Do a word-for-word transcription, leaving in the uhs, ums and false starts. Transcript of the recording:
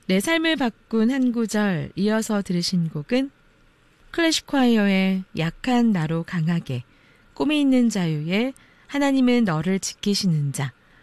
내 삶을 바꾼 한 구절 이어서 들으신 곡은 클래식콰이어의 약한 나로 강하게, 꿈이 있는 자유의 하나님은 너를 지키시는 자,